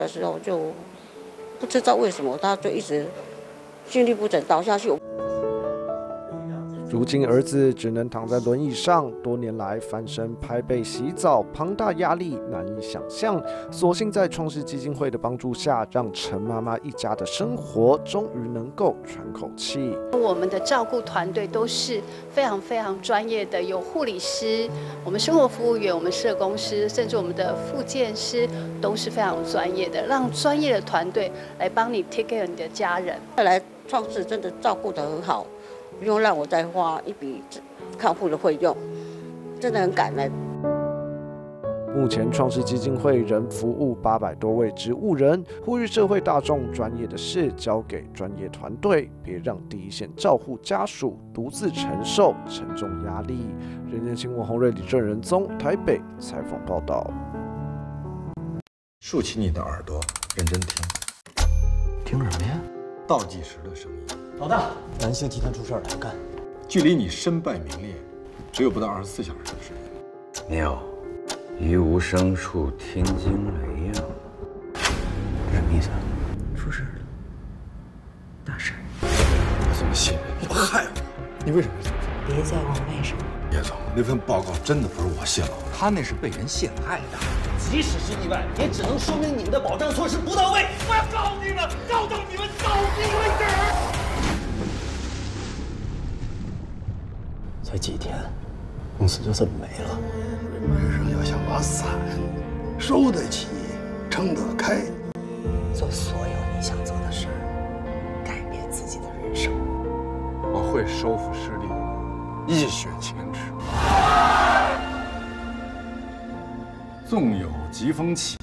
的时候就不知道为什么他就一直心律不整倒下去。 如今儿子只能躺在轮椅上，多年来翻身拍背洗澡，庞大压力难以想象。所幸在创世基金会的帮助下，让陈妈妈一家的生活终于能够喘口气。 我们的照顾团队都是非常专业的，有护理师、我们生活服务员、我们社工师，甚至我们的复健师都是非常专业的，让专业的团队来帮你 take care 你的家人。 后来创世真的照顾得很好。不用让我再花一笔看护的费用，真的很感恩。 目前创世基金会仍服务800多位植物人，呼吁社会大众专业的事交给专业团队，别让第一线照护家属独自承受沉重压力。人间新闻洪瑞、李正仁宗台北采访报道。 竖起你的耳朵，认真听。 听什么呀？ 倒计时的声音。 老大，南星集团出事了，干！ 距离你身败名裂，只有不到24小时的时间。 妙，于无声处听惊雷呀！ 什么意思啊？ 出事了，大事！ 我怎么信任你？害我！ 你为什么要这么别再问为什么。 叶总，那份报告真的不是我泄露的， 他那是被人陷害的。 即使是意外，也只能说明你们的保障措施不到位。我要告你们，告到你们倒闭为止！ 才几天，公司就这么没了。 人生要想把伞收得起，撑得开， 做所有你想做的事儿，改变自己的人生。 我会收复失地，一雪前耻。纵有疾风起，